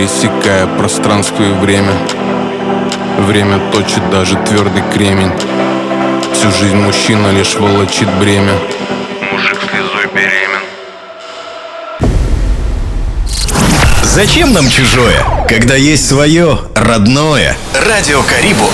Иссякая пространство и время. Время точит даже твердый кремень. Всю жизнь мужчина лишь волочит бремя. Мужик слезой беремен. Зачем нам чужое, когда есть свое родное? Радио Карибу.